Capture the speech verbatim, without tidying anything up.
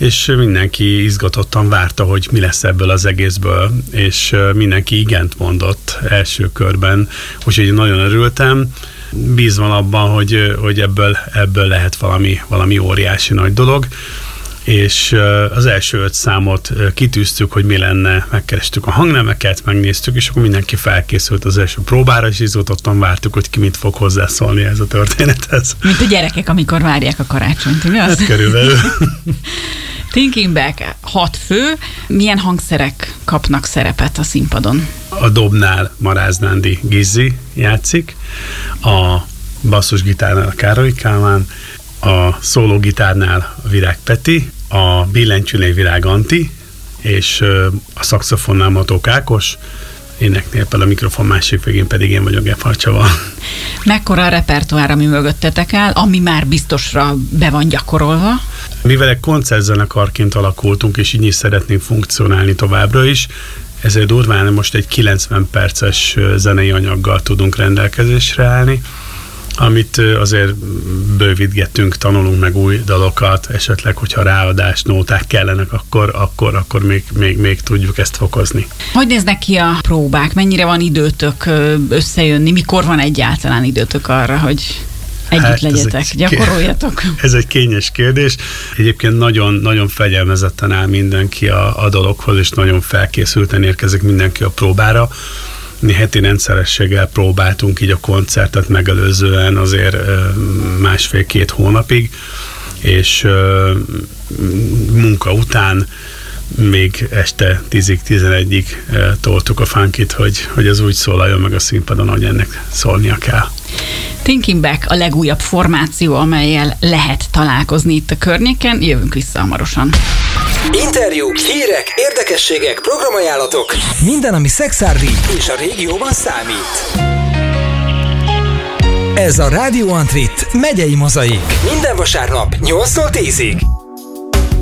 és mindenki izgatottan várta, hogy mi lesz ebből az egészből, és mindenki igent mondott első körben, úgyhogy nagyon örültem. Bízva abban, hogy, hogy ebből, ebből lehet valami, valami óriási nagy dolog, és az első öt számot kitűztük, hogy mi lenne, megkerestük a hangnemeket, megnéztük, és akkor mindenki felkészült az első próbára, és izgatottan vártuk, hogy ki mit fog hozzászólni ez a történethez. Mint a gyerekek, amikor várják a karácsonyt, mi az? Hát körülbelül. Thinking Back, hat fő. Milyen hangszerek kapnak szerepet a színpadon? A dobnál Maráz Nándi Gizzi játszik, a basszusgitárnál a Károly Kálmán, a szólógitárnál a Virág Peti, a billentyűnél Virág Anti, és a szaxofonnál Matók Ákos, éneknél a mikrofon másik végén pedig én vagyok, Gephardt Csaba. Mekkora a repertoár, ami mögöttetek áll, ami már biztosra be van gyakorolva? Mivel egy koncertzenekarként alakultunk, és így is szeretnénk funkcionálni továbbra is, ezért durván most egy kilencven perces zenei anyaggal tudunk rendelkezésre állni, amit azért bővítgettünk, tanulunk meg új dalokat, esetleg, hogyha ráadás, nóták kellenek, akkor, akkor, akkor még, még, még tudjuk ezt fokozni. Hogy néznek ki a próbák? Mennyire van időtök összejönni? Mikor van egyáltalán időtök arra, hogy együtt hát legyetek, ez gyakoroljatok? Ez egy kényes kérdés. Egyébként nagyon, nagyon fegyelmezetten áll mindenki a, a dologhoz, és nagyon felkészülten érkezik mindenki a próbára. Mi heti rendszerességgel próbáltunk így a koncertet megelőzően azért másfél-két hónapig, és munka után még este tízig, tizenegyig toltuk a funkit, hogy, hogy az úgy szólaljon meg a színpadon, hogy ennek szólnia kell. Thinking Back a legújabb formáció, amellyel lehet találkozni itt a környéken. Jövünk vissza hamarosan. Interjúk, hírek, érdekességek, programajánlatok. Minden, ami szexárdi és a régióban számít. Ez a Rádió Antrit megyei mozaik. Minden vasárnap nyolctól tízig.